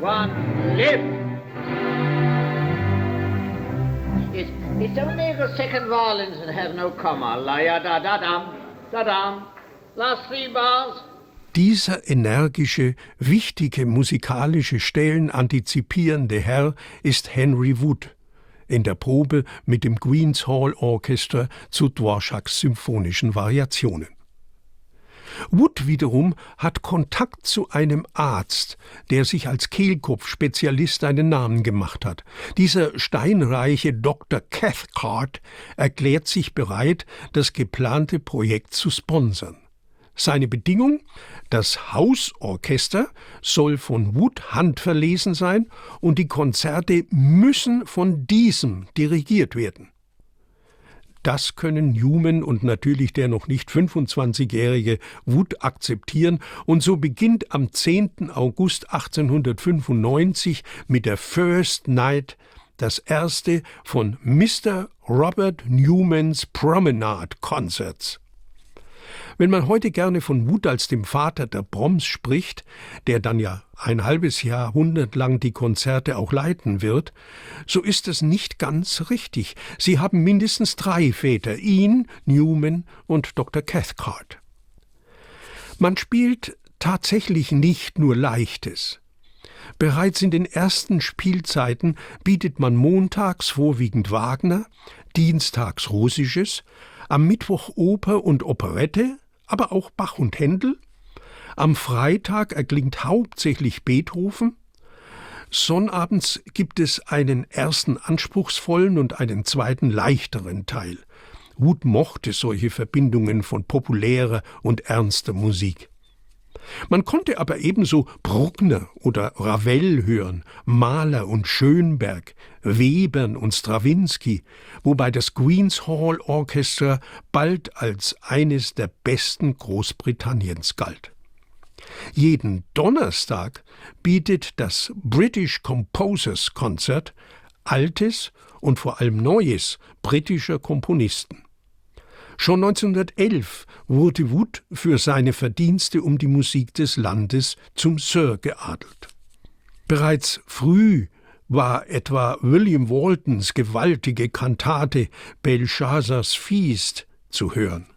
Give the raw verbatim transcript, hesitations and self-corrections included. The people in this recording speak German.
one, lift. It's, it's only the second violins that have no comma. La ya da da dam, da dam. Last three bars. Dieser energische, wichtige musikalische Stellen antizipierende Herr ist Henry Wood in der Probe mit dem Queen's Hall Orchestra zu Dvoraks symphonischen Variationen. Wood wiederum hat Kontakt zu einem Arzt, der sich als Kehlkopfspezialist einen Namen gemacht hat. Dieser steinreiche Doktor Cathcart erklärt sich bereit, das geplante Projekt zu sponsern. Seine Bedingung: Das Hausorchester soll von Wood handverlesen sein und die Konzerte müssen von diesem dirigiert werden. Das können Newman und natürlich der noch nicht fünfundzwanzigjährige Wood akzeptieren, und so beginnt am zehnten August achtzehnhundertfünfundneunzig mit der First Night das erste von Mister Robert Newmans Promenade Concerts. Wenn man heute gerne von Wood als dem Vater der Brahms spricht, der dann ja ein halbes Jahrhundert lang die Konzerte auch leiten wird, so ist das nicht ganz richtig. Sie haben mindestens drei Väter, ihn, Newman und Doktor Cathcart. Man spielt tatsächlich nicht nur Leichtes. Bereits in den ersten Spielzeiten bietet man montags vorwiegend Wagner, dienstags Russisches, am Mittwoch Oper und Operette, aber auch Bach und Händel. Am Freitag erklingt hauptsächlich Beethoven. Sonnabends gibt es einen ersten anspruchsvollen und einen zweiten leichteren Teil. Wood mochte solche Verbindungen von populärer und ernster Musik. Man konnte aber ebenso Bruckner oder Ravel hören, Mahler und Schönberg, Webern und Strawinsky, wobei das Queen's Hall Orchestra bald als eines der besten Großbritanniens galt. Jeden Donnerstag bietet das British Composers Concert altes und vor allem neues britischer Komponisten. Schon neunzehnhundertelf wurde Wood für seine Verdienste um die Musik des Landes zum Sir geadelt. Bereits früh war etwa William Waltons gewaltige Kantate Belshazzars Feast zu hören.